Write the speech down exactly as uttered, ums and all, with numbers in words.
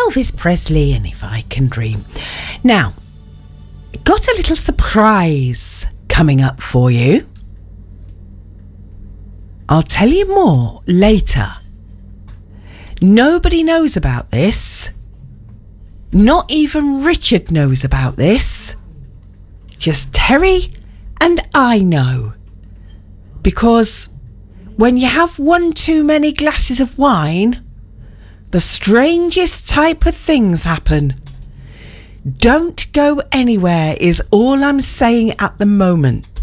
Elvis Presley and If I Can Dream. Now, got a little surprise coming up for you. I'll tell you more later. Nobody knows about this. Not even Richard knows about this. Just Terry and I know. Because when you have one too many glasses of wine, the strangest type of things happen. Don't go anywhere is all I'm saying at the moment.